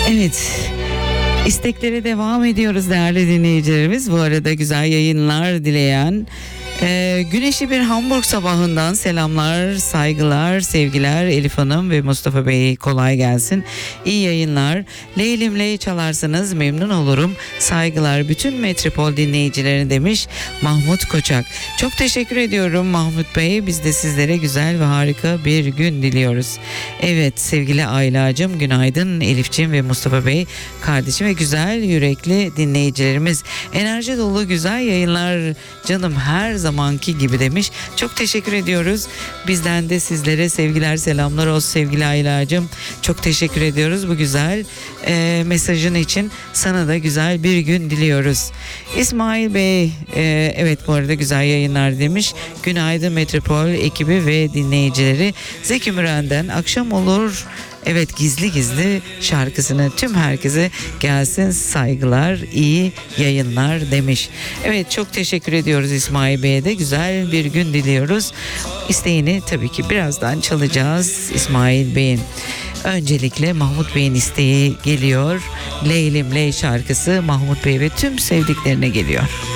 Evet, isteklere devam ediyoruz değerli dinleyicilerimiz. Bu arada güzel yayınlar dileyen güneşli bir Hamburg sabahından selamlar, saygılar, sevgiler Elif Hanım ve Mustafa Bey, kolay gelsin. İyi yayınlar. Leylim ley çalarsanız memnun olurum. Saygılar bütün Metropol dinleyicilerine demiş Mahmut Koçak. Çok teşekkür ediyorum Mahmut Bey. Biz de sizlere güzel ve harika bir gün diliyoruz. Evet sevgili Aylacığım, günaydın Elif'ciğim ve Mustafa Bey kardeşim ve güzel yürekli dinleyicilerimiz. Enerji dolu güzel yayınlar canım, her zamanki gibi demiş. Çok teşekkür ediyoruz. Bizden de sizlere sevgiler, selamlar olsun sevgili Aylacığım. Çok teşekkür ediyoruz bu güzel mesajın için. Sana da güzel bir gün diliyoruz. İsmail Bey evet bu arada güzel yayınlar demiş. Günaydın Metropol ekibi ve dinleyicileri. Zeki Müren'den akşam olur. Evet, gizli gizli şarkısını tüm herkese gelsin, saygılar, iyi yayınlar demiş. Evet, çok teşekkür ediyoruz İsmail Bey'e de güzel bir gün diliyoruz. İsteğini tabii ki birazdan çalacağız İsmail Bey'in. Öncelikle Mahmut Bey'in isteği geliyor. Leylim Ley şarkısı Mahmut Bey ve tüm sevdiklerine geliyor.